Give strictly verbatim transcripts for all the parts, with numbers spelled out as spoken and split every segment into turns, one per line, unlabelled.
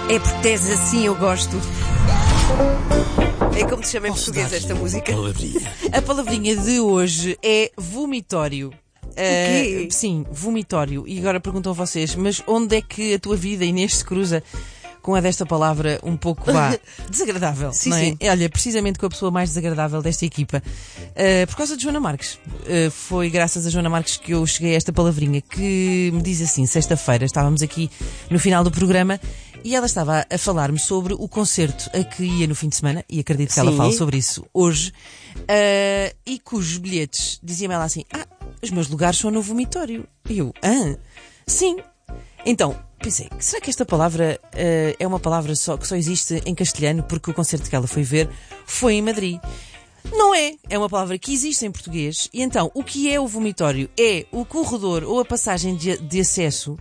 É porque tens assim, eu gosto. É como se chama em português esta música.
Palavrinha.
A palavrinha de hoje é vomitório.
quê?
Uh, sim, vomitório. E agora perguntam a vocês, mas onde é que a tua vida, Inês, se cruza com a desta palavra um pouco vá, desagradável?
Sim,
não é?
sim.
Olha, precisamente com a pessoa mais desagradável desta equipa. Uh, por causa de Joana Marques. Uh, foi graças a Joana Marques que eu cheguei a esta palavrinha que me diz assim, sexta-feira, estávamos aqui no final do programa e ela estava a falar-me sobre o concerto a que ia no fim de semana, e acredito que ela
Sim.
fale sobre isso hoje, uh, e cujos bilhetes, dizia-me ela assim, ah, os meus lugares são no vomitório. E eu, ah, sim. Então, pensei, será que esta palavra uh, é uma palavra só, que só existe em castelhano porque o concerto que ela foi ver foi em Madrid? Não é, é uma palavra que existe em português. E então, o que é o vomitório? É o corredor ou a passagem de, de acesso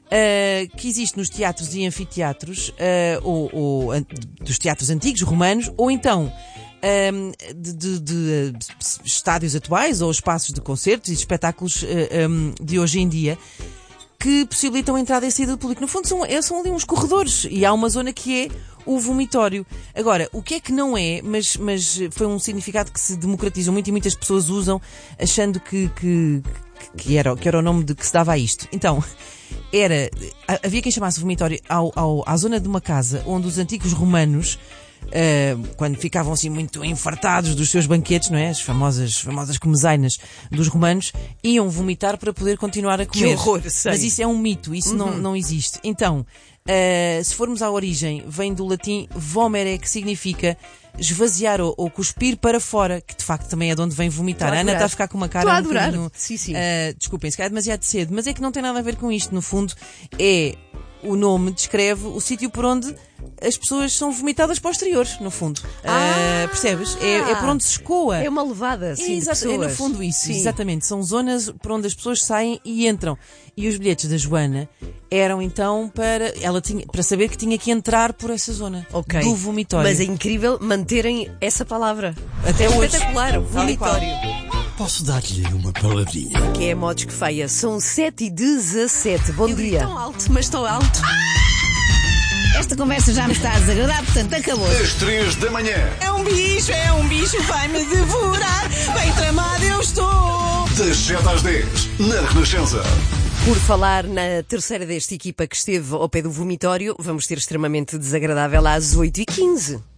uh, que existe nos teatros e anfiteatros, uh, ou, ou an- dos teatros antigos, romanos, ou então um, de, de, de uh, estádios atuais ou espaços de concertos e de espetáculos uh, um, de hoje em dia, que possibilitam a entrada e a saída do público. No fundo são, são ali uns corredores e há uma zona que é o vomitório. Agora, o que é que não é, mas, mas foi um significado que se democratizou muito e muitas pessoas usam achando que, que, que, era, que era o nome de que se dava a isto. Então, era, havia quem chamasse vomitório ao, ao, à zona de uma casa onde os antigos romanos, Uh, quando ficavam assim muito enfartados dos seus banquetes, não é? As famosas, famosas comezainas dos romanos, iam vomitar para poder continuar a comer.
Que horror, sei.
Mas isso é um mito, isso
Uhum.
não, não existe. Então, uh, se formos à origem, vem do latim vomere, que significa esvaziar ou, ou cuspir para fora, que de facto também é de onde vem vomitar.
Estou a
A Ana
adorar.
está a ficar com uma
Estou
cara
a
um
adorar.
bocadinho,
Sim, sim.
uh, desculpem, se calhar é demasiado cedo, mas é que não tem nada a ver com isto. No fundo, é o nome descreve o sítio por onde as pessoas são vomitadas para o exterior, no fundo.
Ah!
Uh, percebes? É, é por onde se escoa.
É uma levada, assim, de
Exato,
pessoas.
é no fundo isso,
Sim.
exatamente. São zonas por onde as pessoas saem e entram. E os bilhetes da Joana eram então para ela tinha, para saber que tinha que entrar por essa zona
Ok.
do vomitório.
Mas é incrível manterem essa palavra.
Até hoje.
Espetacular,
Tal e qual.
vomitório.
Posso dar-lhe uma palavrinha?
Que é a modos que feia. São sete e dezassete. Bom
Eu grito
dia.
tão alto, mas tão alto.
Esta conversa já me está a desagradar, portanto acabou.
Às três da manhã.
É um bicho, é um bicho, vai-me devorar. Bem tramado eu estou.
Das sete às dez. Na Renascença.
Por falar na terceira desta equipa que esteve ao pé do vomitório, vamos ter extremamente desagradável às oito e quinze.